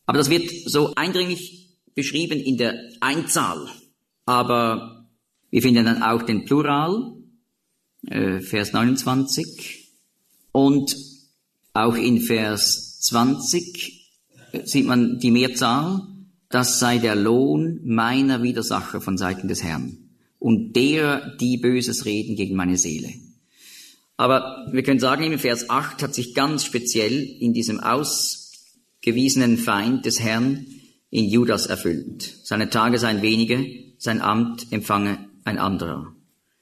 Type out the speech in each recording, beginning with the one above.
Aber das wird so eindringlich beschrieben in der Einzahl. Aber wir finden dann auch den Plural, Vers 29. Und auch in Vers 20 sieht man die Mehrzahl. Das sei der Lohn meiner Widersacher von Seiten des Herrn und derer, die Böses reden gegen meine Seele. Aber wir können sagen, im Vers 8 hat sich ganz speziell in diesem ausgewiesenen Feind des Herrn in Judas erfüllt. Seine Tage seien wenige, sein Amt empfange ein anderer.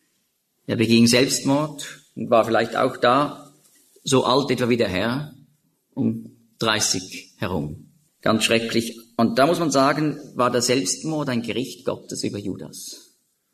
Er beging Selbstmord und war vielleicht auch da so alt etwa wie der Herr, um 30 herum. Ganz schrecklich. Und da muss man sagen, war der Selbstmord ein Gericht Gottes über Judas.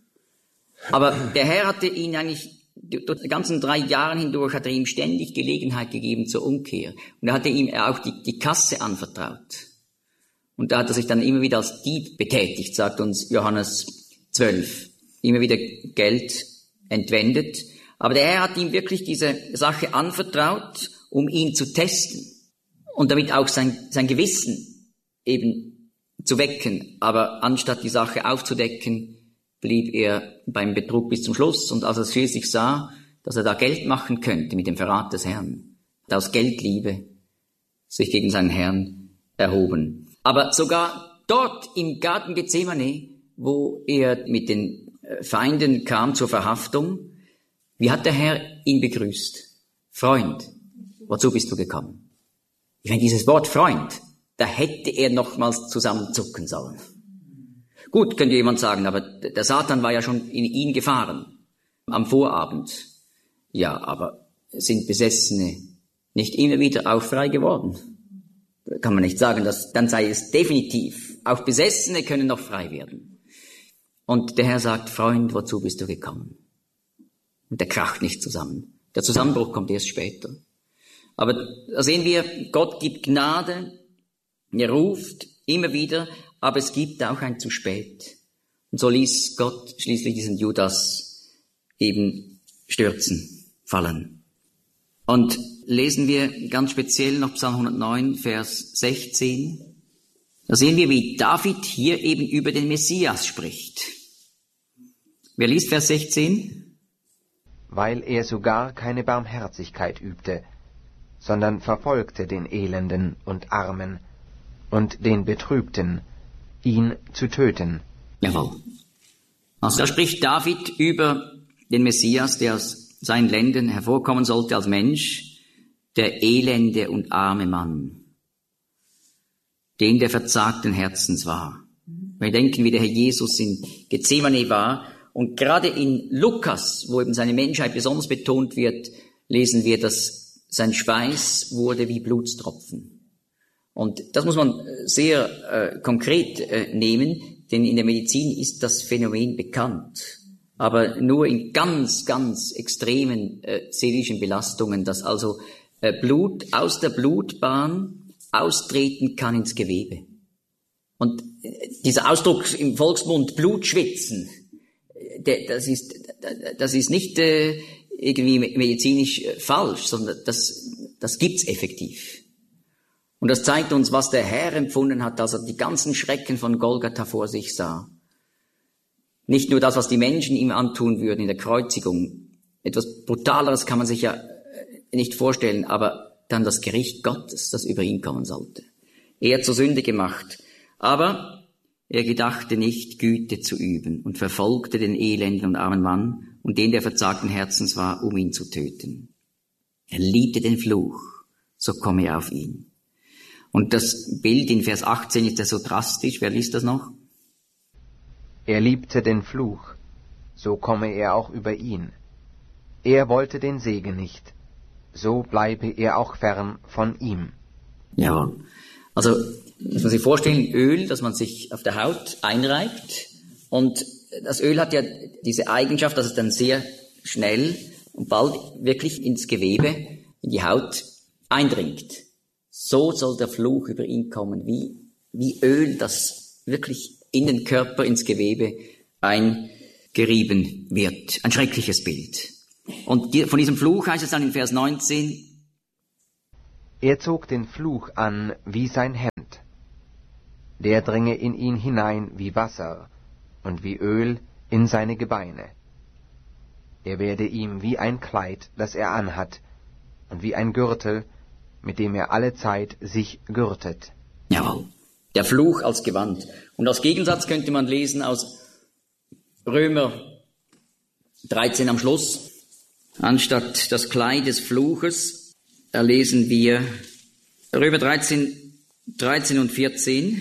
Aber der Herr hatte ihn eigentlich, durch die ganzen 3 Jahre hindurch, hat er ihm ständig Gelegenheit gegeben zur Umkehr. Und er hatte ihm auch die Kasse anvertraut. Und da hat er sich dann immer wieder als Dieb betätigt, sagt uns Johannes 12. Immer wieder Geld entwendet. Aber der Herr hat ihm wirklich diese Sache anvertraut, um ihn zu testen. Und damit auch sein Gewissen eben zu wecken. Aber anstatt die Sache aufzudecken, blieb er beim Betrug bis zum Schluss. Und als er schließlich sah, dass er da Geld machen könnte mit dem Verrat des Herrn, hat aus Geldliebe sich gegen seinen Herrn erhoben. Aber sogar dort im Garten Gethsemane, wo er mit den Feinden kam zur Verhaftung, wie hat der Herr ihn begrüßt? Freund, wozu bist du gekommen? Ich meine, dieses Wort Freund, da hätte er nochmals zusammenzucken sollen. Gut, könnte jemand sagen, aber der Satan war ja schon in ihn gefahren am Vorabend. Ja, aber sind Besessene nicht immer wieder auch frei geworden? Da kann man nicht sagen, dann sei es definitiv. Auch Besessene können noch frei werden. Und der Herr sagt, Freund, wozu bist du gekommen? Und der kracht nicht zusammen. Der Zusammenbruch kommt erst später. Aber da sehen wir, Gott gibt Gnade, er ruft immer wieder, aber es gibt auch ein zu spät. Und so ließ Gott schließlich diesen Judas eben stürzen, fallen. Und lesen wir ganz speziell noch Psalm 109, Vers 16. Da sehen wir, wie David hier eben über den Messias spricht. Wer liest Vers 16? Weil er sogar keine Barmherzigkeit übte, sondern verfolgte den Elenden und Armen und den Betrübten, ihn zu töten. Jawohl. Also da spricht David über den Messias, der aus seinen Lenden hervorkommen sollte als Mensch, der elende und arme Mann, den der verzagten Herzens war. Wir denken, wie der Herr Jesus in Gethsemane war, und gerade in Lukas, wo eben seine Menschheit besonders betont wird, lesen wir, dass sein Schweiß wurde wie Blutstropfen. Und das muss man sehr konkret nehmen, denn in der Medizin ist das Phänomen bekannt. Aber nur in ganz, ganz extremen seelischen Belastungen, dass also Blut aus der Blutbahn austreten kann ins Gewebe. Und dieser Ausdruck im Volksmund Blutschwitzen, das ist nicht irgendwie medizinisch falsch, sondern das gibt's effektiv. Und das zeigt uns, was der Herr empfunden hat, als er die ganzen Schrecken von Golgatha vor sich sah. Nicht nur das, was die Menschen ihm antun würden in der Kreuzigung. Etwas Brutaleres kann man sich ja nicht vorstellen, aber dann das Gericht Gottes, das über ihn kommen sollte. Er zur Sünde gemacht. Aber er gedachte nicht, Güte zu üben und verfolgte den elenden und armen Mann und den, der verzagten Herzens war, um ihn zu töten. Er liebte den Fluch, so komme er auf ihn. Und das Bild in Vers 18 ist ja so drastisch. Wer liest das noch? Er liebte den Fluch, so komme er auch über ihn. Er wollte den Segen nicht, so bleibe er auch fern von ihm. Jawohl. Also, muss man sich vorstellen, Öl, das man sich auf der Haut einreibt. Und das Öl hat ja diese Eigenschaft, dass es dann sehr schnell und bald wirklich ins Gewebe, in die Haut eindringt. So soll der Fluch über ihn kommen, wie Öl, das wirklich in den Körper, ins Gewebe eingerieben wird. Ein schreckliches Bild. Und von diesem Fluch heißt es dann in Vers 19, er zog den Fluch an wie sein Hemd, der dringe in ihn hinein wie Wasser und wie Öl in seine Gebeine. Er werde ihm wie ein Kleid, das er anhat, und wie ein Gürtel, mit dem er alle Zeit sich gürtet. Jawohl, der Fluch als Gewand. Und als Gegensatz könnte man lesen aus Römer 13 am Schluss. Anstatt das Kleid des Fluches, da lesen wir Römer 13 und 14.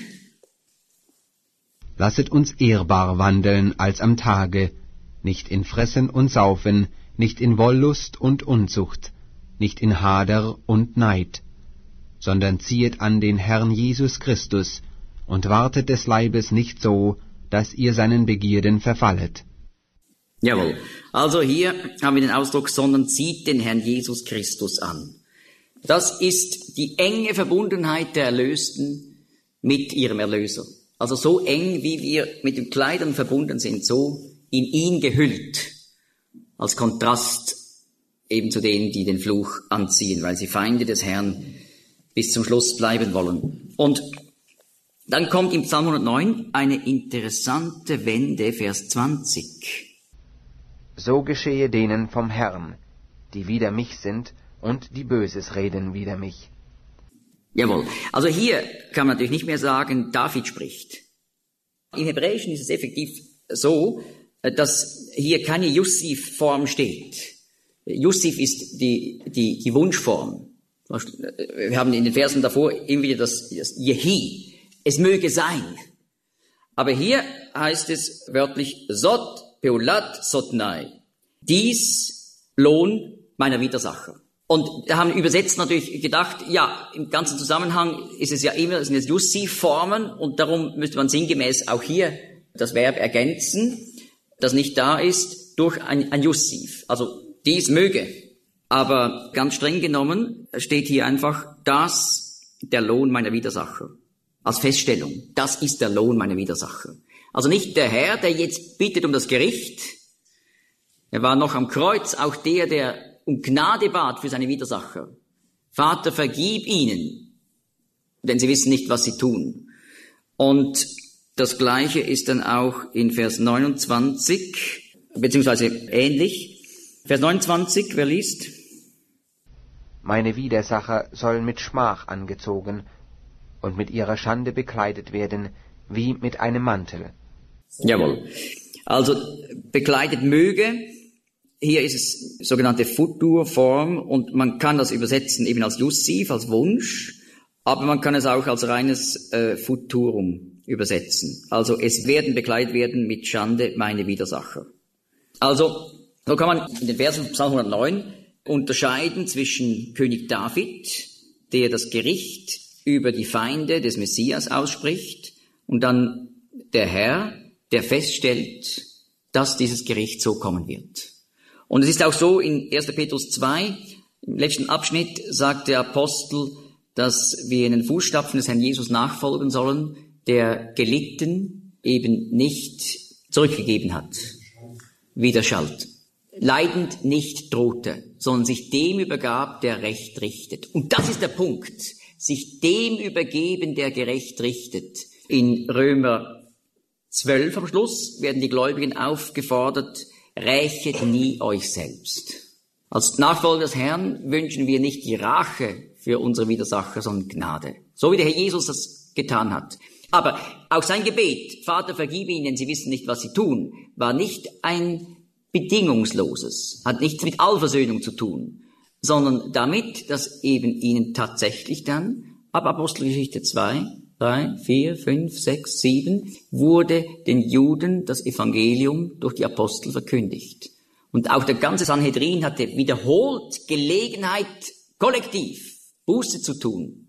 Lasset uns ehrbar wandeln als am Tage, nicht in Fressen und Saufen, nicht in Wollust und Unzucht, nicht in Hader und Neid, sondern ziehet an den Herrn Jesus Christus und wartet des Leibes nicht so, dass ihr seinen Begierden verfallet. Jawohl, also hier haben wir den Ausdruck, sondern zieht den Herrn Jesus Christus an. Das ist die enge Verbundenheit der Erlösten mit ihrem Erlöser. Also so eng, wie wir mit den Kleidern verbunden sind, so in ihn gehüllt, als Kontrast eben zu denen, die den Fluch anziehen, weil sie Feinde des Herrn bis zum Schluss bleiben wollen. Und dann kommt im Psalm 109 eine interessante Wende, Vers 20. So geschehe denen vom Herrn, die wider mich sind und die Böses reden wider mich. Jawohl, also hier kann man natürlich nicht mehr sagen, David spricht. Im Hebräischen ist es effektiv so, dass hier keine Jussiv-Form steht. Jussiv ist die Wunschform. Wir haben in den Versen davor immer wieder das Jehi. Es möge sein. Aber hier heißt es wörtlich Sot Peulat Sotnai. Dies Lohn meiner Widersacher. Und da haben übersetzt natürlich gedacht, ja, im ganzen Zusammenhang ist es ja immer, sind es Jussiv-Formen und darum müsste man sinngemäß auch hier das Verb ergänzen, das nicht da ist, durch ein Jussiv. Also dies möge. Aber ganz streng genommen steht hier einfach, das der Lohn meiner Widersacher. Als Feststellung, das ist der Lohn meiner Widersacher. Also nicht der Herr, der jetzt bittet um das Gericht. Er war noch am Kreuz, auch der um Gnade bat für seine Widersacher. Vater, vergib ihnen, denn sie wissen nicht, was sie tun. Und das Gleiche ist dann auch in Vers 29, beziehungsweise ähnlich. Vers 29, wer liest? Meine Widersacher sollen mit Schmach angezogen und mit ihrer Schande bekleidet werden, wie mit einem Mantel. Jawohl. Also bekleidet möge, hier ist es sogenannte Futurform und man kann das übersetzen eben als Jussiv, als Wunsch, aber man kann es auch als reines Futurum übersetzen. Also es werden bekleidet werden mit Schande meine Widersacher. Also so kann man in den Versen von Psalm 109 unterscheiden zwischen König David, der das Gericht über die Feinde des Messias ausspricht, und dann der Herr, der feststellt, dass dieses Gericht so kommen wird. Und es ist auch so, in 1. Petrus 2, im letzten Abschnitt, sagt der Apostel, dass wir in den Fußstapfen des Herrn Jesus nachfolgen sollen, der gelitten eben nicht zurückgegeben hat, widerschallt. Leidend nicht drohte, sondern sich dem übergab, der Recht richtet. Und das ist der Punkt, sich dem übergeben, der gerecht richtet. In Römer 12 am Schluss werden die Gläubigen aufgefordert, rächet nie euch selbst. Als Nachfolger des Herrn wünschen wir nicht die Rache für unsere Widersacher, sondern Gnade. So wie der Herr Jesus das getan hat. Aber auch sein Gebet, Vater, vergib ihnen, denn sie wissen nicht, was sie tun, war nicht ein bedingungsloses, hat nichts mit Allversöhnung zu tun, sondern damit, dass eben ihnen tatsächlich dann, ab Apostelgeschichte 2, 3, 4, 5, 6, 7, wurde den Juden das Evangelium durch die Apostel verkündigt. Und auch der ganze Sanhedrin hatte wiederholt Gelegenheit, kollektiv Buße zu tun.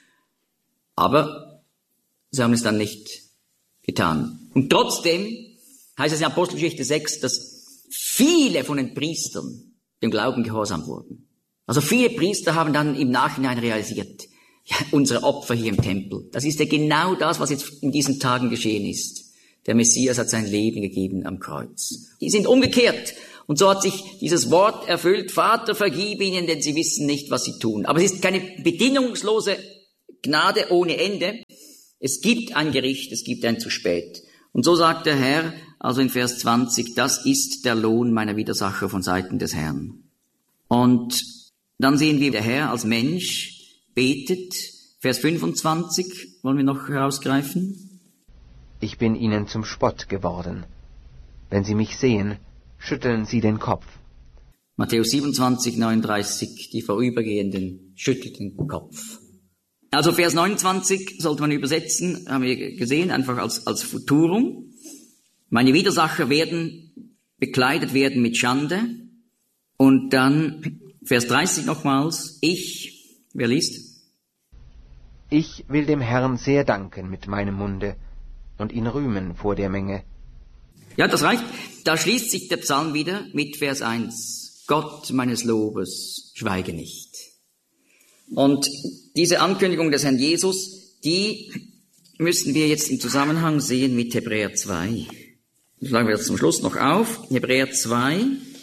Aber sie haben es dann nicht getan. Und trotzdem heißt es in Apostelgeschichte 6, dass viele von den Priestern dem Glauben gehorsam wurden. Also viele Priester haben dann im Nachhinein realisiert, ja, unsere Opfer hier im Tempel, das ist ja genau das, was jetzt in diesen Tagen geschehen ist. Der Messias hat sein Leben gegeben am Kreuz. Die sind umgekehrt. Und so hat sich dieses Wort erfüllt, Vater, vergib ihnen, denn sie wissen nicht, was sie tun. Aber es ist keine bedingungslose Gnade ohne Ende, Es gibt ein Gericht, es gibt ein zu spät. Und so sagt der Herr, also in Vers 20, das ist der Lohn meiner Widersacher von Seiten des Herrn. Und dann sehen wir, der Herr als Mensch betet. Vers 25 wollen wir noch herausgreifen. Ich bin ihnen zum Spott geworden. Wenn sie mich sehen, schütteln sie den Kopf. Matthäus 27, 39, die Vorübergehenden schüttelten den Kopf. Also Vers 29 sollte man übersetzen, haben wir gesehen, einfach als Futurum. Meine Widersacher werden bekleidet werden mit Schande. Und dann Vers 30 nochmals, wer liest? Ich will dem Herrn sehr danken mit meinem Munde und ihn rühmen vor der Menge. Ja, das reicht. Da schließt sich der Psalm wieder mit Vers 1. Gott meines Lobes, schweige nicht. Und diese Ankündigung des Herrn Jesus, die müssen wir jetzt im Zusammenhang sehen mit Hebräer 2. Das schlagen wir jetzt zum Schluss noch auf. Hebräer 2,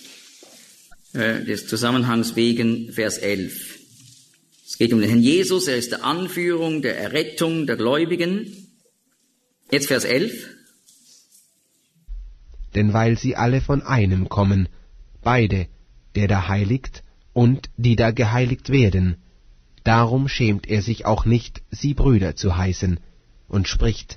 des Zusammenhangs wegen Vers 11. Es geht um den Herrn Jesus, er ist der Anführung, der Errettung der Gläubigen. Jetzt Vers 11. Denn weil sie alle von einem kommen, beide, der da heiligt und die da geheiligt werden, darum schämt er sich auch nicht, sie Brüder zu heißen, und spricht,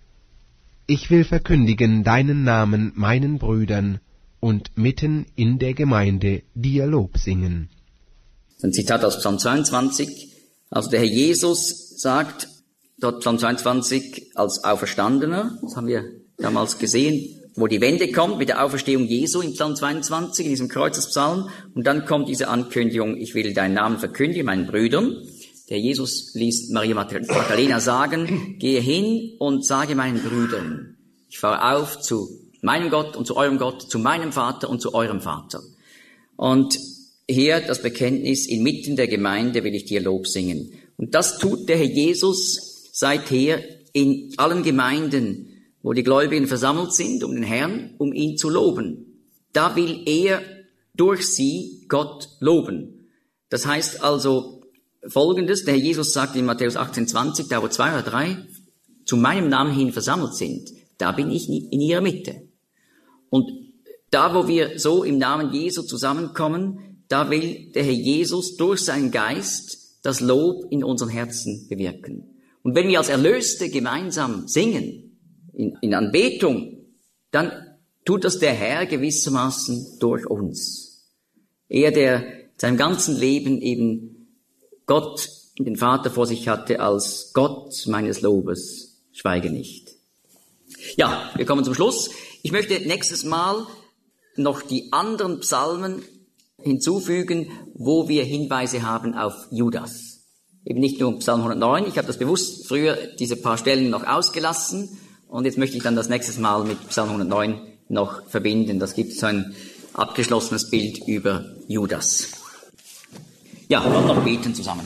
ich will verkündigen deinen Namen meinen Brüdern und mitten in der Gemeinde dir Lob singen. Ein Zitat aus Psalm 22. Also der Herr Jesus sagt, dort Psalm 22 als Auferstandener, das haben wir damals gesehen, wo die Wende kommt mit der Auferstehung Jesu in Psalm 22, in diesem Kreuzespsalm. Und dann kommt diese Ankündigung, ich will deinen Namen verkündigen, meinen Brüdern. Der Jesus ließ Maria Magdalena sagen, gehe hin und sage meinen Brüdern, ich fahre auf zu meinem Gott und zu eurem Gott, zu meinem Vater und zu eurem Vater. Und hier das Bekenntnis, inmitten der Gemeinde will ich dir Lob singen. Und das tut der Herr Jesus seither in allen Gemeinden, wo die Gläubigen versammelt sind, um den Herrn, um ihn zu loben. Da will er durch sie Gott loben. Das heißt also Folgendes, der Herr Jesus sagt in Matthäus 18,20, da wo 2 oder 3 zu meinem Namen hin versammelt sind, da bin ich in ihrer Mitte. Und da, wo wir so im Namen Jesu zusammenkommen, da will der Herr Jesus durch seinen Geist das Lob in unseren Herzen bewirken. Und wenn wir als Erlöste gemeinsam singen, in Anbetung, dann tut das der Herr gewissermaßen durch uns. Er, der seinem ganzen Leben eben Gott, den Vater vor sich hatte, als Gott meines Lobes, schweige nicht. Ja, wir kommen zum Schluss. Ich möchte nächstes Mal noch die anderen Psalmen hinzufügen, wo wir Hinweise haben auf Judas. Eben nicht nur Psalm 109, ich habe das bewusst früher diese paar Stellen noch ausgelassen und jetzt möchte ich dann das nächste Mal mit Psalm 109 noch verbinden. Das gibt so ein abgeschlossenes Bild über Judas. Ja, und noch beten zusammen.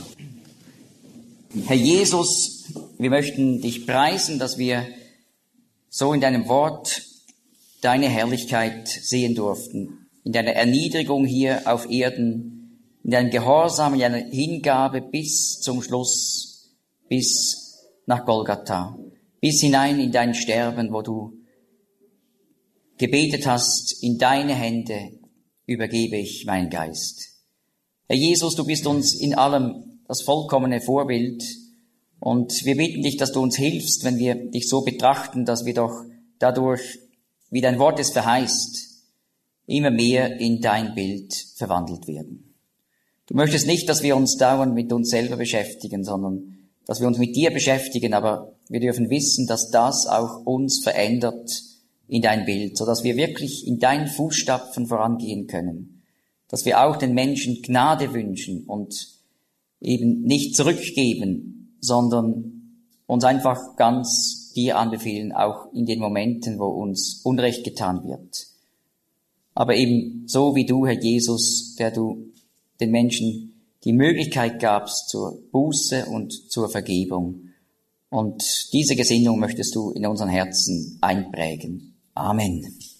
Herr Jesus, wir möchten dich preisen, dass wir so in deinem Wort deine Herrlichkeit sehen durften, in deiner Erniedrigung hier auf Erden, in deinem Gehorsam, in deiner Hingabe bis zum Schluss, bis nach Golgatha, bis hinein in dein Sterben, wo du gebetet hast, in deine Hände übergebe ich meinen Geist. Herr Jesus, du bist uns in allem das vollkommene Vorbild und wir bitten dich, dass du uns hilfst, wenn wir dich so betrachten, dass wir doch dadurch, wie dein Wort es verheißt, immer mehr in dein Bild verwandelt werden. Du möchtest nicht, dass wir uns dauernd mit uns selber beschäftigen, sondern dass wir uns mit dir beschäftigen, aber wir dürfen wissen, dass das auch uns verändert in dein Bild, sodass wir wirklich in deinen Fußstapfen vorangehen können, dass wir auch den Menschen Gnade wünschen und eben nicht zurückgeben, sondern uns einfach ganz dir anbefehlen, auch in den Momenten, wo uns Unrecht getan wird. Aber eben so wie du, Herr Jesus, der du den Menschen die Möglichkeit gabst zur Buße und zur Vergebung. Und diese Gesinnung möchtest du in unseren Herzen einprägen. Amen.